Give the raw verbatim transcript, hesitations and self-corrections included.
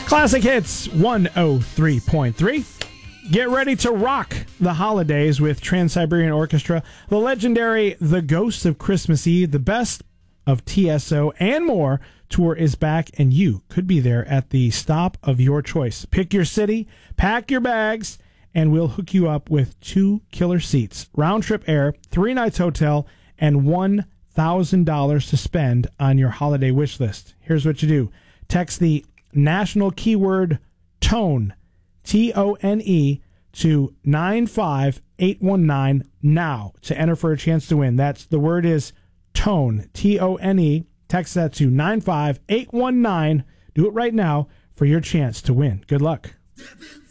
Classic Hits one oh three point three. Get ready to rock the holidays with Trans-Siberian Orchestra, the legendary The Ghosts of Christmas Eve, the best of T S O, and more. Tour is back, and you could be there at the stop of your choice. Pick your city, pack your bags, and we'll hook you up with two killer seats, round-trip air, three nights hotel, and one thousand dollars to spend on your holiday wish list. Here's what you do. Text the national keyword TONE, T O N E, to nine five eight one nine now to enter for a chance to win. That's the word is TONE, T O N E. Text that to nine five eight one nine. Do it right now for your chance to win. Good luck.